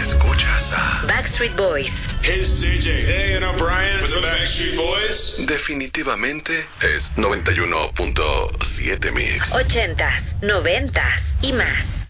Escuchas a Backstreet Boys. Hey, it's CJ. Hey, and I'm Brian with the Backstreet Boys. Definitivamente es 91.7 Mix. 80s, 90s y más.